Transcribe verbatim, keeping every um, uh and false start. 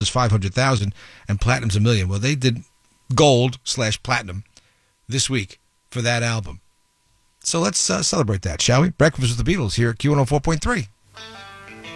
is five hundred thousand and platinum's a million. Well, they did gold slash platinum this week for that album. So let's uh, celebrate that, shall we? Breakfast with the Beatles here at Q one oh four point three.